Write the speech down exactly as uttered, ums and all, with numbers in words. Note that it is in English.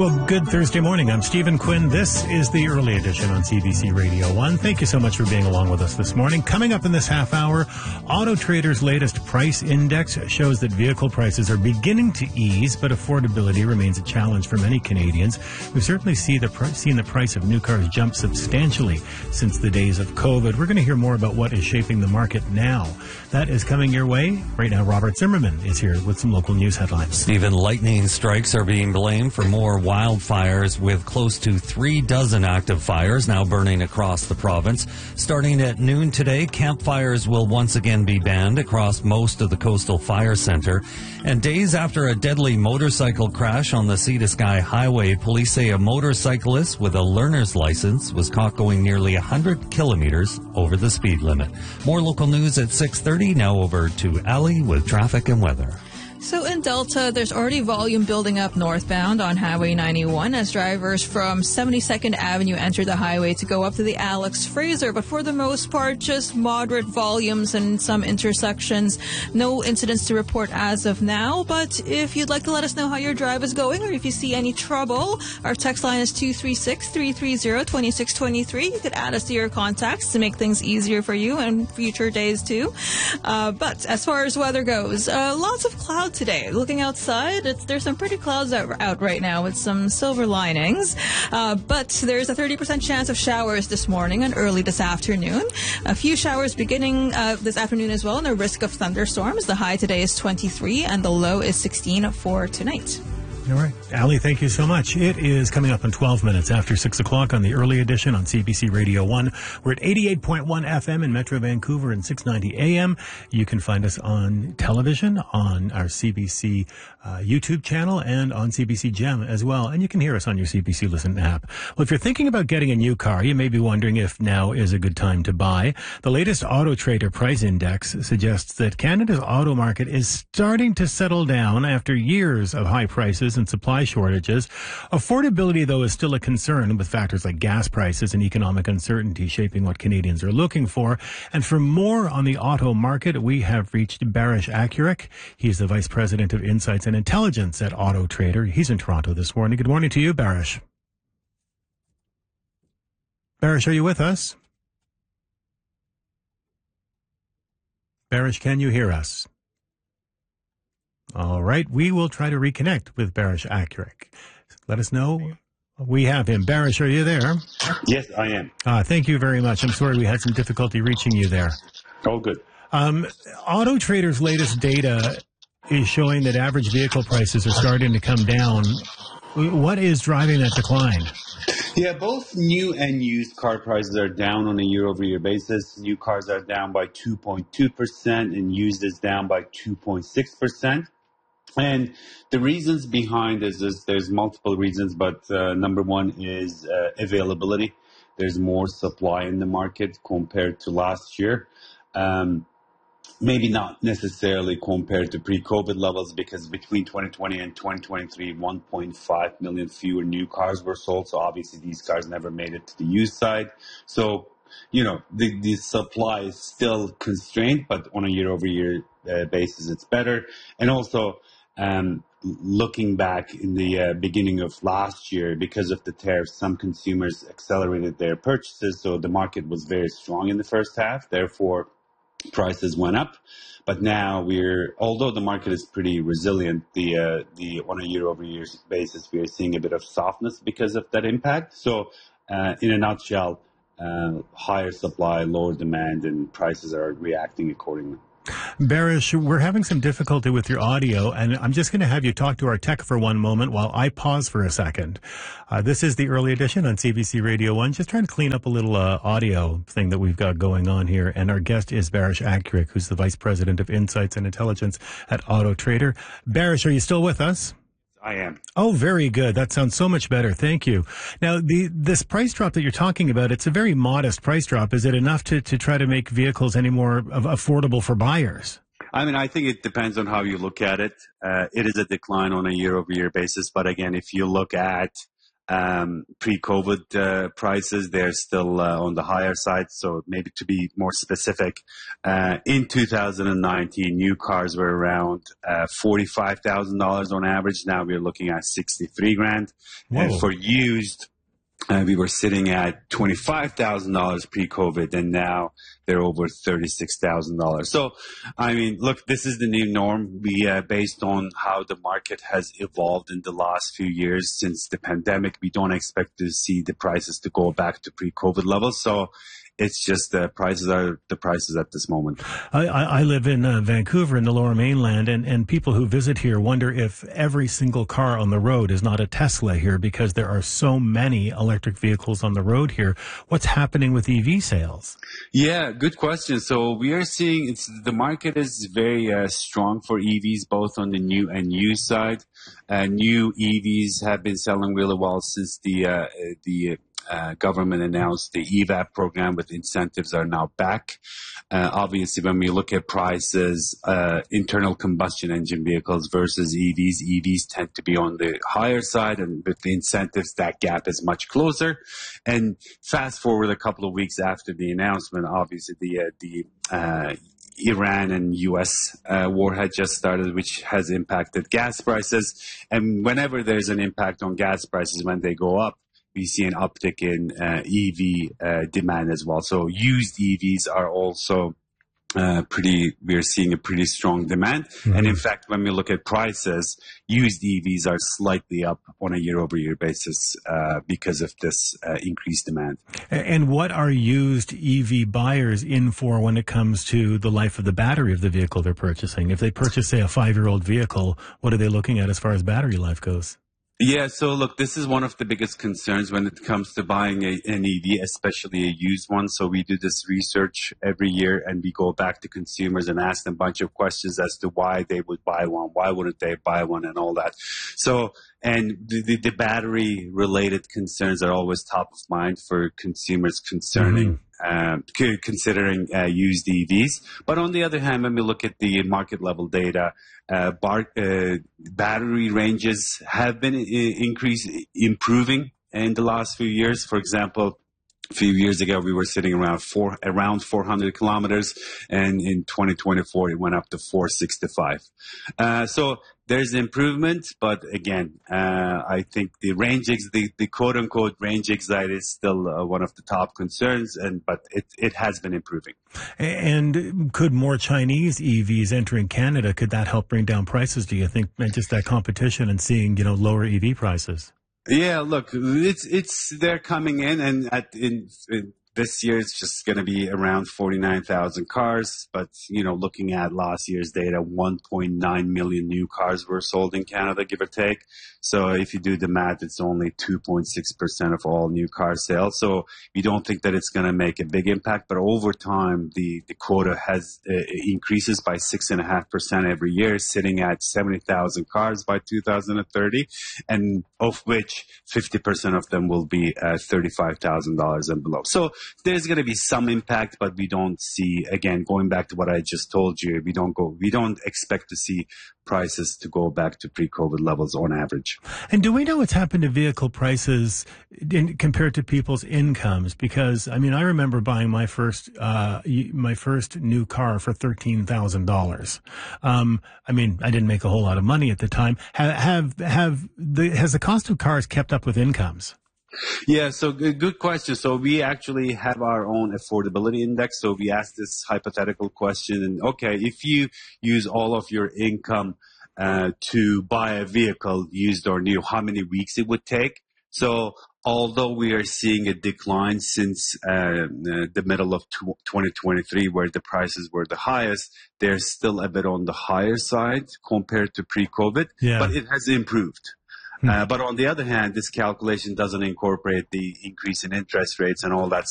Well, good Thursday morning. I'm Stephen Quinn. This is the early edition on C B C Radio one. Thank you so much for being along with us this morning. Coming up in this half hour, Auto Trader's latest price index shows that vehicle prices are beginning to ease, but affordability remains a challenge for many Canadians. We've certainly see the pr- seen the price of new cars jump substantially since the days of COVID. We're going to hear more about what is shaping the market now. That is coming your way. Right now, Robert Zimmerman is here with some local news headlines. Stephen, lightning strikes are being blamed for more wildfires, with close to three dozen active fires now burning across the province. Starting at noon today, campfires will once again be banned across most of the Coastal Fire Centre. And days after a deadly motorcycle crash on the Sea to Sky Highway, police say a motorcyclist with a learner's license was caught going nearly one hundred kilometers over the speed limit. More local news at six thirty. Now over to Ali with traffic and weather. So in Delta, there's already volume building up northbound on Highway ninety-one as drivers from seventy-second Avenue enter the highway to go up to the Alex Fraser. But for the most part, just moderate volumes in some intersections. No incidents to report as of now. But if you'd like to let us know how your drive is going or if you see any trouble, our text line is two three six, three three zero, two six two three. You could add us to your contacts to make things easier for you and future days too. Uh, but as far as weather goes, uh, lots of clouds today. Looking outside, it's, there's some pretty clouds out, out right now with some silver linings. Uh, but there's a thirty percent chance of showers this morning and early this afternoon. A few showers beginning uh, this afternoon as well, and a risk of thunderstorms. The high today is twenty-three and the low is sixteen for tonight. All right. Ali, thank you so much. It is coming up in twelve minutes after six o'clock on the early edition on C B C Radio one. We're at eighty-eight point one F M in Metro Vancouver and six ninety A M. You can find us on television, on our C B C uh, YouTube channel, and on C B C Gem as well. And you can hear us on your C B C Listen app. Well, if you're thinking about getting a new car, you may be wondering if now is a good time to buy. The latest Auto Trader price index suggests that Canada's auto market is starting to settle down after years of high prices and supply shortages. Affordability, though, is still a concern, with factors like gas prices and economic uncertainty shaping what Canadians are looking for. And for more on the auto market, we have reached Barish Akurik. He's the Vice President of Insights and Intelligence at Auto Trader. He's in Toronto this morning. Good morning to you, Barish. Barish, are you with us? Barish, can you hear us? All right, we will try to reconnect with Barish Akurik. Let us know. We have him. Barish, are you there? Yes, I am. Uh, thank you very much. I'm sorry we had some difficulty reaching you there. All good. Um, Auto Trader's latest data is showing that average vehicle prices are starting to come down. What is driving that decline? Yeah, both new and used car prices are down on a year-over-year basis. New cars are down by two point two percent and used is down by two point six percent. And the reasons behind this is there's multiple reasons, but uh, number one is uh, availability. There's more supply in the market compared to last year. Um, maybe not necessarily compared to pre-COVID levels, because between twenty twenty and twenty twenty-three, one point five million fewer new cars were sold. So obviously these cars never made it to the used side. So, you know, the, the supply is still constrained, but on a year-over-year uh, basis, it's better. And also, Um, looking back in the uh, beginning of last year, because of the tariffs, some consumers accelerated their purchases. So the market was very strong in the first half. Therefore, prices went up. But now we're, although the market is pretty resilient, the uh, the on a year-over-year basis, we are seeing a bit of softness because of that impact. So uh, in a nutshell, uh, higher supply, lower demand, and prices are reacting accordingly. Barish, we're having some difficulty with your audio, and I'm just going to have you talk to our tech for one moment while I pause for a second. Uh, this is the early edition on C B C Radio one. Just trying to clean up a little uh, audio thing that we've got going on here. And our guest is Barish Akurik, who's the Vice President of Insights and Intelligence at Auto Trader. Barish, are you still with us? I am. Oh, very good. That sounds so much better. Thank you. Now, the this price drop that you're talking about, it's a very modest price drop. Is it enough to, to try to make vehicles any more affordable for buyers? I mean, I think it depends on how you look at it. Uh, it is a decline on a year-over-year basis. But again, if you look at um, pre-COVID uh, prices. They're still uh, on the higher side. So maybe to be more specific, uh, in two thousand nineteen, new cars were around uh, forty-five thousand dollars on average. Now we're looking at sixty-three grand. And for used, Uh, we were sitting at twenty-five thousand dollars pre-COVID, and now they're over thirty-six thousand dollars. So, I mean, look, this is the new norm. We, uh, based on how the market has evolved in the last few years since the pandemic, we don't expect to see the prices to go back to pre-COVID levels. So, it's just the prices are the prices at this moment. I, I live in uh, Vancouver in the Lower Mainland, and, and people who visit here wonder if every single car on the road is not a Tesla here because there are so many electric vehicles on the road here. What's happening with E V sales? Yeah, good question. So we are seeing it's the market is very uh, strong for E Vs, both on the new and used side. Uh, new E Vs have been selling really well since the uh, the Uh, government announced the E V A P program with incentives are now back. Uh, obviously, when we look at prices, uh, internal combustion engine vehicles versus E Vs, E Vs tend to be on the higher side, and with the incentives, that gap is much closer. And fast forward a couple of weeks after the announcement, obviously the uh, the uh, Iran and U S uh, war had just started, which has impacted gas prices. And whenever there's an impact on gas prices, when they go up, we see an uptick in uh, E V uh, demand as well. So used E Vs are also uh, pretty, we're seeing a pretty strong demand. Mm-hmm. And in fact, when we look at prices, used E Vs are slightly up on a year-over-year basis uh, because of this uh, increased demand. And what are used E V buyers in for when it comes to the life of the battery of the vehicle they're purchasing? If they purchase, say, a five-year-old vehicle, what are they looking at as far as battery life goes? Yeah, so look, this is one of the biggest concerns when it comes to buying a, an E V, especially a used one. So we do this research every year, and we go back to consumers and ask them a bunch of questions as to why they would buy one, why wouldn't they buy one, and all that. So, and the, the, the battery-related concerns are always top of mind for consumers concerning mm-hmm. Uh, considering uh, used E Vs. But on the other hand, when we look at the market level data, uh, bar, uh, battery ranges have been increase, improving in the last few years. For example, a few years ago, we were sitting around four, around four hundred kilometers, and in twenty twenty-four, it went up to four sixty-five. Uh, so there's improvement, but again, uh, I think the range, the, the quote-unquote range anxiety is still uh, one of the top concerns, and but it it has been improving. And could more Chinese E Vs entering Canada, could that help bring down prices? Do you think just that competition and seeing, you know, lower E V prices? Yeah, look, it's it's they're coming in, and at in, in this year it's just going to be around forty-nine thousand cars. But you know, looking at last year's data, one point nine million new cars were sold in Canada, give or take. So if you do the math, it's only two point six percent of all new car sales. So we don't think that it's going to make a big impact. But over time, the the quota has uh, increases by six and a half percent every year, sitting at seventy thousand cars by two thousand thirty, and of which fifty percent of them will be uh, thirty-five thousand dollars and below. So there's going to be some impact, but we don't see, again, going back to what I just told you, we don't go, we don't expect to see prices to go back to pre-COVID levels on average. And do we know what's happened to vehicle prices in, compared to people's incomes? Because, I mean, I remember buying my first, uh, my first new car for thirteen thousand dollars. Um, I mean, I didn't make a whole lot of money at the time. Have, have, have the, has the cost of cars kept up with incomes? Yeah, so good, good question. So we actually have our own affordability index. So we asked this hypothetical question, and okay, if you use all of your income uh, to buy a vehicle, used or new, how many weeks it would take? So although we are seeing a decline since uh, the middle of twenty twenty-three, where the prices were the highest, they're still a bit on the higher side compared to pre-COVID, yeah. But it has improved. Uh, but on the other hand, this calculation doesn't incorporate the increase in interest rates and all that